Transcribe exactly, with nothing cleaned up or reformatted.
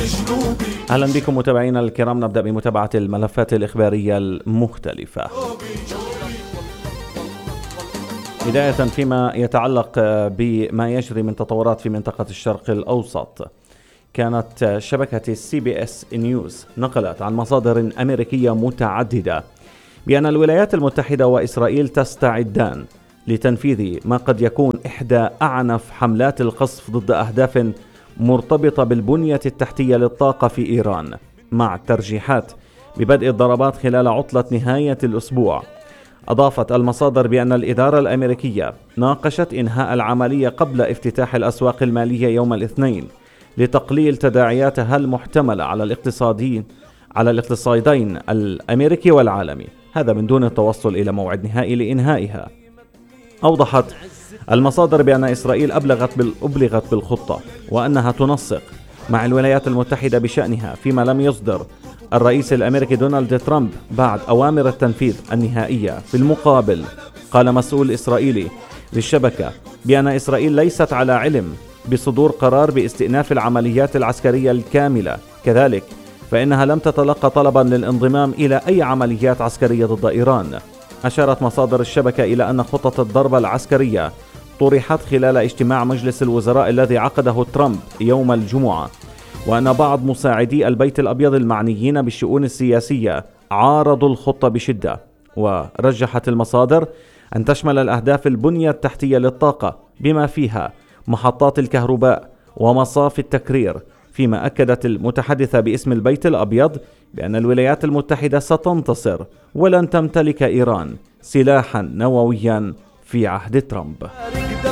أهلا بكم متابعينا الكرام. نبدأ بمتابعة الملفات الإخبارية المختلفة. بداية فيما يتعلق بما يجري من تطورات في منطقة الشرق الأوسط، كانت شبكة سي بي اس نيوز نقلت عن مصادر أمريكية متعددة بأن الولايات المتحدة وإسرائيل تستعدان لتنفيذ ما قد يكون إحدى أعنف حملات القصف ضد أهداف مرتبطة بالبنية التحتية للطاقة في إيران، مع ترجيحات ببدء الضربات خلال عطلة نهاية الأسبوع. أضافت المصادر بأن الإدارة الأمريكية ناقشت إنهاء العملية قبل افتتاح الأسواق المالية يوم الاثنين لتقليل تداعياتها المحتملة على الاقتصادين على الاقتصادين الأمريكي والعالمي، هذا من دون التوصل إلى موعد نهائي لإنهائها. أوضحت المصادر بأن إسرائيل أبلغت بالأبلغت بالخطة وأنها تنسق مع الولايات المتحدة بشأنها، فيما لم يصدر الرئيس الأمريكي دونالد ترامب بعد أوامر التنفيذ النهائية. في المقابل، قال مسؤول إسرائيلي للشبكة بأن إسرائيل ليست على علم بصدور قرار باستئناف العمليات العسكرية الكاملة، كذلك فإنها لم تتلقى طلبا للانضمام إلى أي عمليات عسكرية ضد إيران. أشارت مصادر الشبكة إلى أن خطة الضربة العسكرية طرحت خلال اجتماع مجلس الوزراء الذي عقده ترامب يوم الجمعة، وأن بعض مساعدي البيت الأبيض المعنيين بالشؤون السياسية عارضوا الخطة بشدة. ورجحت المصادر أن تشمل الأهداف البنية التحتية للطاقة بما فيها محطات الكهرباء ومصافي التكرير، فيما أكدت المتحدثة باسم البيت الأبيض بأن الولايات المتحدة ستنتصر ولن تمتلك إيران سلاحا نوويا في عهد ترامب.